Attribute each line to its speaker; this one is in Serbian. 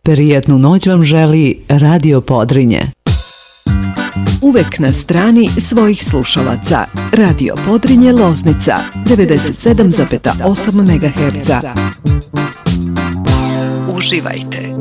Speaker 1: Prijetnu noć vam želi Radio Podrinje.
Speaker 2: Uvek na strani svojih slušalaca. Radio Podrinje Loznica 97,8 MHz. Uživajte.